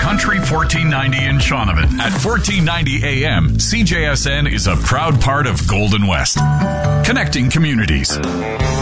Country 1490 in Shaunavon. At 1490 AM, CJSN is a proud part of Golden West. Connecting communities.